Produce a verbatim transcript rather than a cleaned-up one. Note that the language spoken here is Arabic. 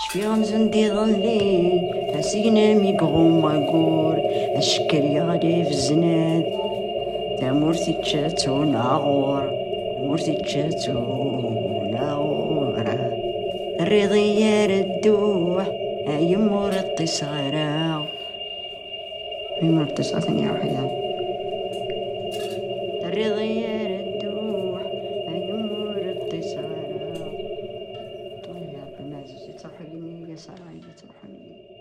شفي غمزن دي ظلي أسينا ميقغو ماقور أشكري غادي في الزناد تامورتي تشاتو ناغور مورتي تشاتو ناغور الرضية ردوح أيم ورطي صغراو أيم ورطي صغراو ثانية وحيان الرضية